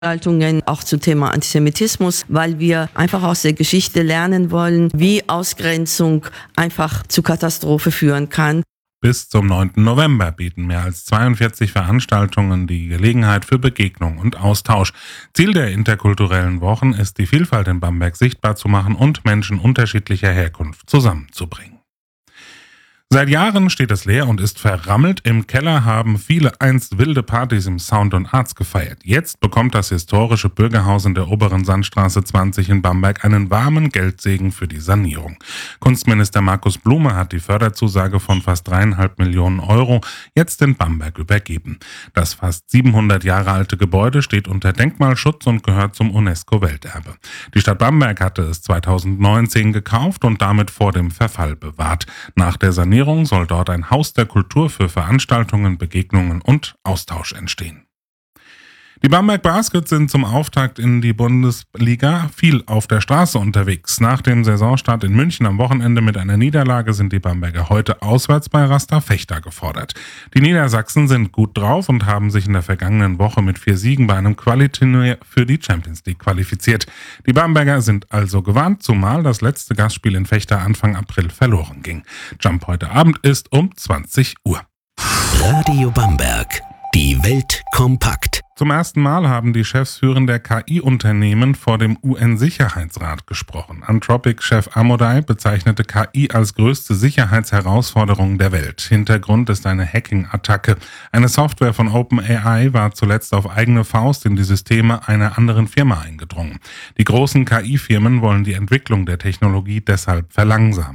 Veranstaltungen auch zum Thema Antisemitismus, weil wir einfach aus der Geschichte lernen wollen, wie Ausgrenzung einfach zu Katastrophe führen kann. Bis zum 9. November bieten mehr als 42 Veranstaltungen die Gelegenheit für Begegnung und Austausch. Ziel der interkulturellen Wochen ist, die Vielfalt in Bamberg sichtbar zu machen und Menschen unterschiedlicher Herkunft zusammenzubringen. Seit Jahren steht es leer und ist verrammelt. Im Keller haben viele einst wilde Partys im Sound und Arts gefeiert. Jetzt bekommt das historische Bürgerhaus in der oberen Sandstraße 20 in Bamberg einen warmen Geldsegen für die Sanierung. Kunstminister Markus Blume hat die Förderzusage von fast 3,5 Millionen Euro jetzt in Bamberg übergeben. Das fast 700 Jahre alte Gebäude steht unter Denkmalschutz und gehört zum UNESCO-Welterbe. Die Stadt Bamberg hatte es 2019 gekauft und damit vor dem Verfall bewahrt. Nach der Sanierung soll dort ein Haus der Kultur für Veranstaltungen, Begegnungen und Austausch entstehen. Die Bamberg Baskets sind zum Auftakt in die Bundesliga viel auf der Straße unterwegs. Nach dem Saisonstart in München am Wochenende mit einer Niederlage sind die Bamberger heute auswärts bei Rasta Vechta gefordert. Die Niedersachsen sind gut drauf und haben sich in der vergangenen Woche mit 4 Siegen bei einem Quali-Turnier für die Champions League qualifiziert. Die Bamberger sind also gewarnt, zumal das letzte Gastspiel in Vechta Anfang April verloren ging. Jump heute Abend ist um 20 Uhr. Radio Bamberg. Die Welt kompakt. Zum ersten Mal haben die Chefs führender KI-Unternehmen vor dem UN-Sicherheitsrat gesprochen. Anthropic-Chef Amodei bezeichnete KI als größte Sicherheitsherausforderung der Welt. Hintergrund ist eine Hacking-Attacke. Eine Software von OpenAI war zuletzt auf eigene Faust in die Systeme einer anderen Firma eingedrungen. Die großen KI-Firmen wollen die Entwicklung der Technologie deshalb verlangsamen.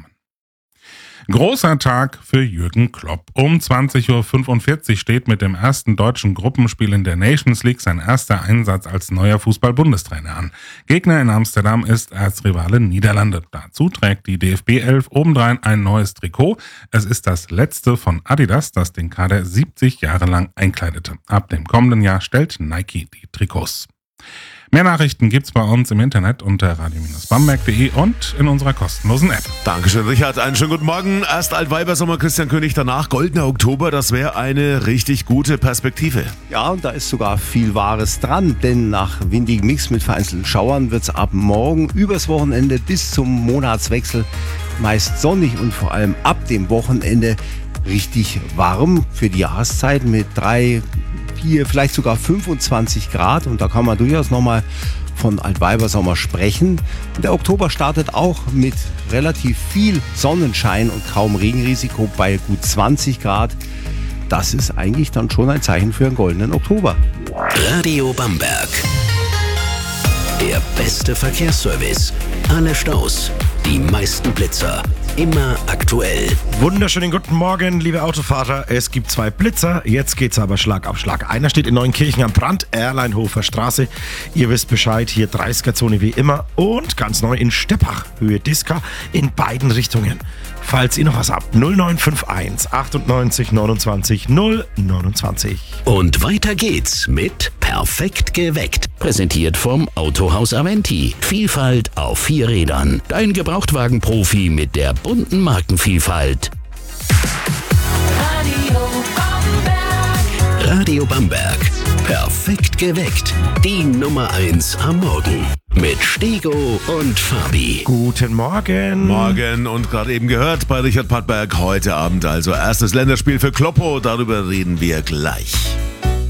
Großer Tag für Jürgen Klopp. Um 20.45 Uhr steht mit dem ersten deutschen Gruppenspiel in der Nations League sein erster Einsatz als neuer Fußball-Bundestrainer an. Gegner in Amsterdam ist Erzrivale Niederlande. Dazu trägt die DFB 11 obendrein ein neues Trikot. Es ist das letzte von Adidas, das den Kader 70 Jahre lang einkleidete. Ab dem kommenden Jahr stellt Nike die Trikots. Mehr Nachrichten gibt's bei uns im Internet unter radio-bamberg.de und in unserer kostenlosen App. Dankeschön, Richard. Einen schönen guten Morgen. Erst Altweibersommer, Christian König, danach goldener Oktober. Das wäre eine richtig gute Perspektive. Ja, und da ist sogar viel Wahres dran, denn nach windigen Mix mit vereinzelten Schauern wird's ab morgen übers Wochenende bis zum Monatswechsel meist sonnig und vor allem ab dem Wochenende richtig warm für die Jahreszeit mit 3, 4, vielleicht sogar 25 Grad. Und da kann man durchaus nochmal von Altweibersommer sprechen. Und der Oktober startet auch mit relativ viel Sonnenschein und kaum Regenrisiko bei gut 20 Grad. Das ist eigentlich dann schon ein Zeichen für einen goldenen Oktober. Radio Bamberg. Der beste Verkehrsservice. Alle Staus. Die meisten Blitzer. Immer aktuell. Wunderschönen guten Morgen, liebe Autofahrer. Es gibt 2 Blitzer. Jetzt geht's aber Schlag auf Schlag. Einer steht in Neunkirchen am Brand, Erleinhofer Straße. Ihr wisst Bescheid, hier 30er-Zone wie immer. Und ganz neu in Steppach, Höhe Diska, in beiden Richtungen. Falls ihr noch was habt, 0951 98 29 029. Und weiter geht's mit Perfekt geweckt. Präsentiert vom Autohaus Aventi. Vielfalt auf 4 Rädern. Dein Gebrauchtwagen-Profi mit der bunten Markenvielfalt. Radio Bamberg. Perfekt geweckt. Die Nummer 1 am Morgen. Mit Stego und Fabi. Guten Morgen. Morgen und gerade eben gehört bei Richard Pattberg heute Abend also erstes Länderspiel für Kloppo. Darüber reden wir gleich.